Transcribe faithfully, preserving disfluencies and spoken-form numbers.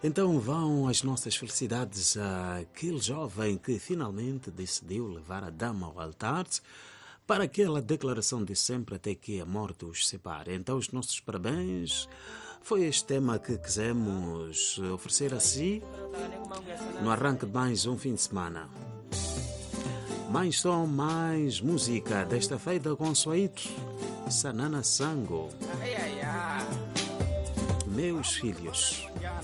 Então vão as nossas felicidades àquele jovem que finalmente decidiu levar a dama ao altar para aquela declaração de sempre até que a morte os separe. Então os nossos parabéns. Foi este tema que quisemos oferecer a si no arranque de mais um fim de semana. Mais som, mais música, desta feita com Soito, Sanana Sango. Meus filhos.